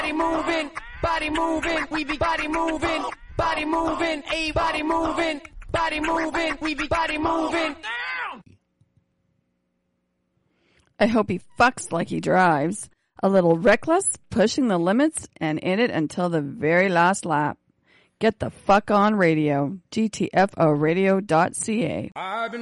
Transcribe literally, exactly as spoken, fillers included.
body moving, body moving, we be body moving, body moving, a body moving, body moving, we be body moving. I hope he fucks like he drives. A little reckless, pushing the limits, and in it until the very last lap. Get the fuck on radio. G T F O radio dot C A.